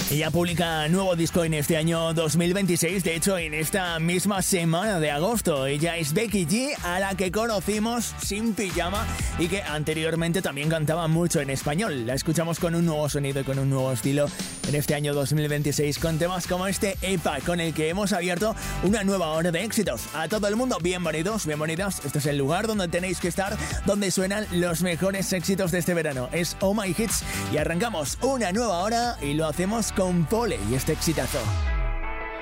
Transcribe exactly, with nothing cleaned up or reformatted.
Ella publica nuevo disco en este año dos mil veintiséis, de hecho en esta misma semana de agosto. Ella es Becky G, a la que conocimos sin pijama y que anteriormente también cantaba mucho en español. La escuchamos con un nuevo sonido y con un nuevo estilo en este año dos mil veintiséis con temas como este E P A, con el que hemos abierto una nueva hora de éxitos. A todo el mundo, bienvenidos, bienvenidas. Este es el lugar donde tenéis que estar, donde suenan los mejores éxitos de este verano. Es Oh My Hits y arrancamos una nueva hora y lo hacemos con Pole y este exitazo.